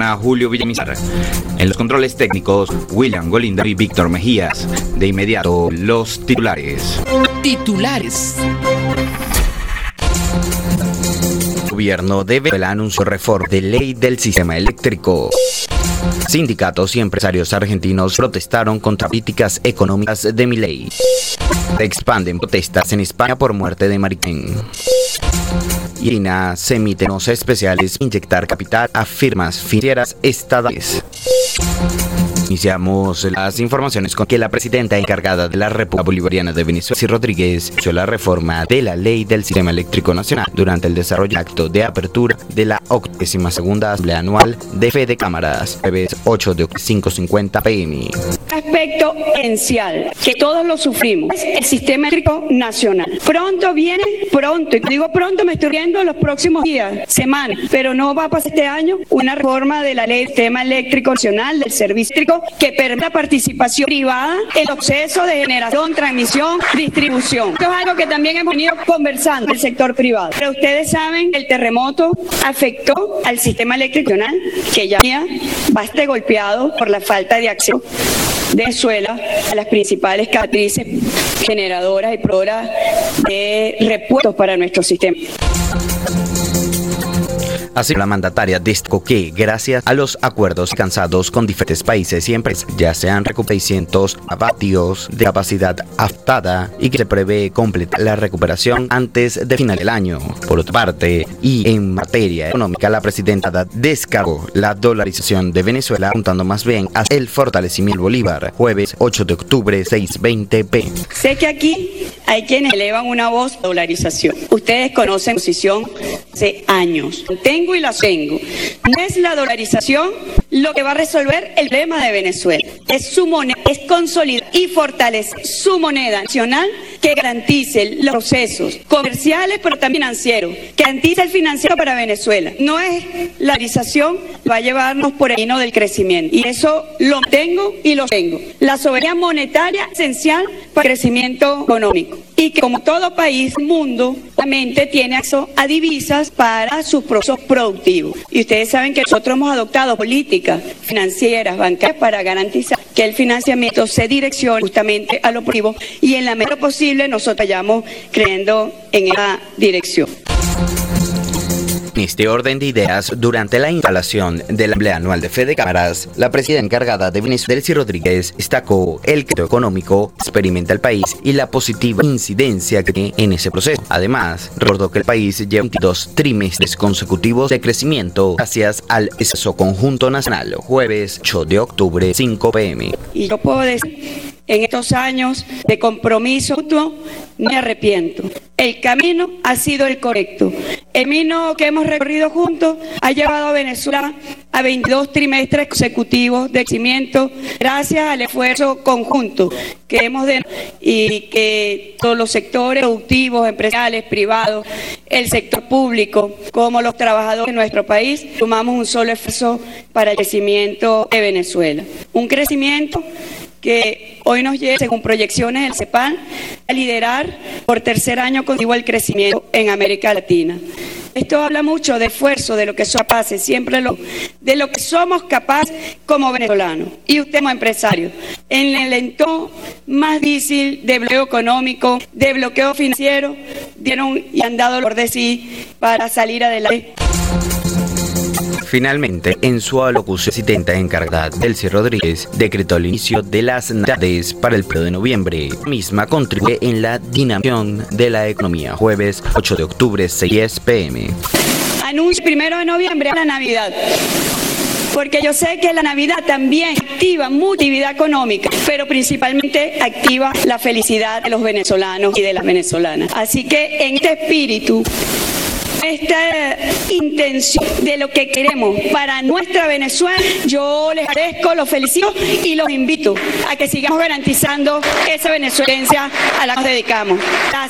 informa Julio Villamizar. En los controles técnicos, William Golindo y Víctor Mejías. De inmediato, los titulares. El gobierno de Venezuela anunció reforma de ley del sistema eléctrico. Sindicatos y empresarios argentinos protestaron contra políticas económicas de Milei. Se expanden protestas en España por muerte de Mariquén. Y China se emiten notas especiales para inyectar capital a firmas financieras estatales. Iniciamos las informaciones con que la presidenta encargada de la República Bolivariana de Venezuela, Delcy Rodríguez, hizo la reforma de la Ley del Sistema Eléctrico Nacional durante el desarrollo del acto de apertura de la 82ª Asamblea Anual de Fede Cámaras, jueves 8 de octubre, 5:50 p.m. Aspecto esencial, que todos lo sufrimos, es el Sistema Eléctrico Nacional. Pronto viene, y digo pronto, me estoy viendo los próximos días, semanas, pero no va a pasar este año una reforma de la Ley del Sistema Eléctrico Nacional, del Servicio Eléctrico, que permita la participación privada en el proceso de generación, transmisión, distribución. Esto es algo que también hemos venido conversando con el sector privado. Pero ustedes saben, el terremoto afectó al sistema eléctrico nacional, que ya venía bastante golpeado por la falta de acceso de Venezuela a las principales matrices generadoras y proveedoras de repuestos para nuestro sistema. Así, la mandataria destacó que, gracias a los acuerdos alcanzados con diferentes países y empresas, ya se han recuperado 600 vatios de capacidad afectada y que se prevé completar la recuperación antes de final del año. Por otra parte, y en materia económica, la presidenta descargó la dolarización de Venezuela, apuntando más bien a el fortalecimiento del bolívar, jueves 8 de octubre, 6:20 p. Sé que aquí hay quienes elevan una voz de dolarización. Ustedes conocen mi posición hace años. Tengo y la tengo. No es la dolarización lo que va a resolver el problema de Venezuela. Es su moneda, es consolidar y fortalecer su moneda nacional que garantice los procesos comerciales, pero también financieros, que garantice el financiero para Venezuela. No es la dolarización, va a llevarnos por el camino del crecimiento. Y eso lo tengo y lo tengo. La soberanía monetaria es esencial para el crecimiento económico. Y que como todo país del mundo, realmente tiene acceso a divisas para sus procesos productivos. Y ustedes saben que nosotros hemos adoptado políticas financieras, bancarias, para garantizar que el financiamiento se direccione justamente a lo productivo y en la medida posible nosotros vayamos creyendo en esa dirección. En este orden de ideas, durante la instalación de la Asamblea Anual de Fede Cámaras, la presidenta encargada de Venezuela, Delcy Rodríguez, destacó el crecimiento económico que experimenta el país y la positiva incidencia que tiene en ese proceso. Además, recordó que el país lleva 22 trimestres consecutivos de crecimiento gracias al esfuerzo conjunto nacional, jueves 8 de octubre, 5 p.m. Y yo puedo decir, en estos años de compromiso mutuo, no me arrepiento. El camino ha sido el correcto. El camino que hemos recorrido juntos ha llevado a Venezuela a 22 trimestres consecutivos de crecimiento gracias al esfuerzo conjunto que hemos y que todos los sectores productivos, empresariales, privados, el sector público, como los trabajadores de nuestro país, sumamos un solo esfuerzo para el crecimiento de Venezuela. Un crecimiento que hoy nos lleva, según proyecciones del CEPAL, a liderar por tercer año consecutivo el crecimiento en América Latina. Esto habla mucho de esfuerzo, de lo que somos capaces, de lo que somos capaces como venezolanos y usted como empresario. En el entorno más difícil de bloqueo económico, de bloqueo financiero, dieron y han dado por de sí para salir adelante. Finalmente, en su alocución, la presidenta encargada, Delcy Rodríguez, decretó el inicio de las navidades para el periodo de noviembre. La misma contribuye en la dinamización de la economía, jueves 8 de octubre, 6 p.m. Anuncio 1 de noviembre a la Navidad. Porque yo sé que la Navidad también activa mucha actividad económica, pero principalmente activa la felicidad de los venezolanos y de las venezolanas. Así que en este espíritu, esta intención de lo que queremos para nuestra Venezuela, yo les agradezco, los felicito y los invito a que sigamos garantizando esa venezolanencia a la que nos dedicamos. Gracias.